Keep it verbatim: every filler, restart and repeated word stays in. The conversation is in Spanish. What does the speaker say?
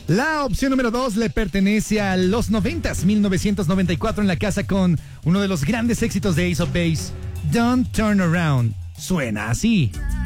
La opción número dos le pertenece a los noventas, mil novecientos noventa y cuatro, en la casa con uno de los grandes éxitos de Ace of Base, Don't Turn Around. Suena así.